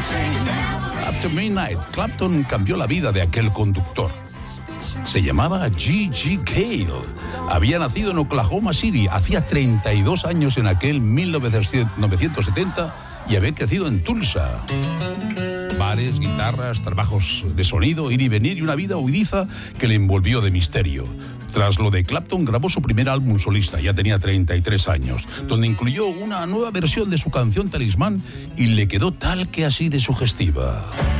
After Midnight, Clapton cambió la vida de aquel conductor. Se llamaba G.G. Cale. Había nacido en Oklahoma City, hacía 32 años en aquel 1970 y había crecido en Tulsa. Bares, guitarras, trabajos de sonido, ir y venir y una vida huidiza que le envolvió de misterio. Tras lo de Clapton, grabó su primer álbum solista, ya tenía 33 años, donde incluyó una nueva versión de su canción Talismán y le quedó tal que así de sugestiva.